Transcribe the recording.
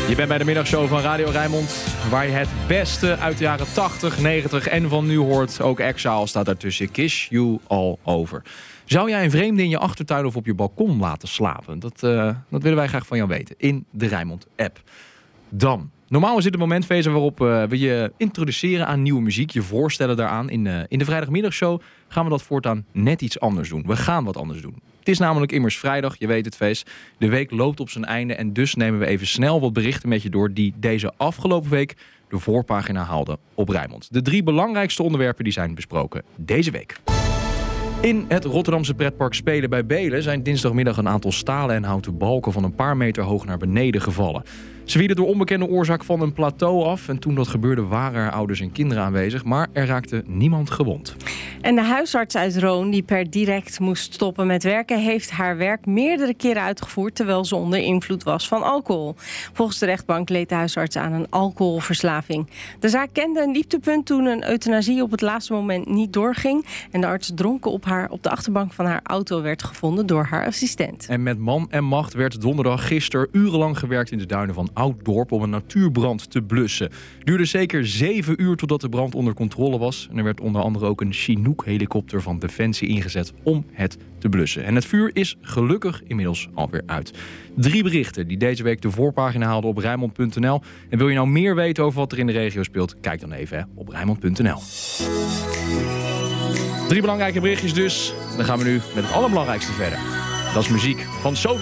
Je bent bij de middagshow van Radio Rijnmond, waar je het beste uit de jaren 80, 90 en van nu hoort. Ook Exile staat daartussen. Kiss You All Over. Zou jij een vreemde in je achtertuin of op je balkon laten slapen? Dat willen wij graag van jou weten in de Rijnmond-app. Dan, normaal is dit het moment, Feza, waarop we je introduceren aan nieuwe muziek. Je voorstellen daaraan. In de vrijdagmiddagshow gaan we dat voortaan net iets anders doen. We gaan wat anders doen. Het is namelijk immers vrijdag, je weet het, feest. De week loopt op zijn einde en dus nemen we even snel wat berichten met je door die deze afgelopen week de voorpagina haalden op Rijnmond. De 3 belangrijkste onderwerpen die zijn besproken deze week. In het Rotterdamse pretpark Spelen bij Beelen zijn dinsdagmiddag een aantal stalen en houten balken van een paar meter hoog naar beneden gevallen. Ze wielen door onbekende oorzaak van een plateau af en toen dat gebeurde waren er ouders en kinderen aanwezig, maar er raakte niemand gewond. En de huisarts uit Roon, die per direct moest stoppen met werken, heeft haar werk meerdere keren uitgevoerd terwijl ze onder invloed was van alcohol. Volgens de rechtbank leed de huisarts aan een alcoholverslaving. De zaak kende een dieptepunt toen een euthanasie op het laatste moment niet doorging en de arts dronken op de achterbank van haar auto werd gevonden door haar assistent. En met man en macht werd donderdag gisteren urenlang gewerkt in de duinen van Ouddorp om een natuurbrand te blussen. Het duurde zeker 7 uur totdat de brand onder controle was. En er werd onder andere ook een Chinook-helikopter van Defensie ingezet om het te blussen. En het vuur is gelukkig inmiddels alweer uit. 3 berichten die deze week de voorpagina haalden op Rijnmond.nl. En wil je nou meer weten over wat er in de regio speelt? Kijk dan even op Rijnmond.nl. 3 belangrijke berichtjes dus. Dan gaan we nu met het allerbelangrijkste verder. Dat is muziek van Sophie.